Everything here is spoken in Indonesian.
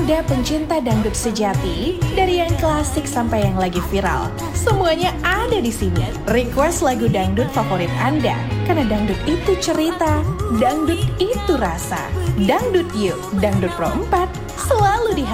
Anda pencinta dangdut sejati, dari yang klasik sampai yang lagi viral, semuanya ada di sini. Request lagu dangdut favorit Anda, karena dangdut itu cerita, dangdut itu rasa. Dangdut Yuk, Dangdut Pro 4, selalu di hati.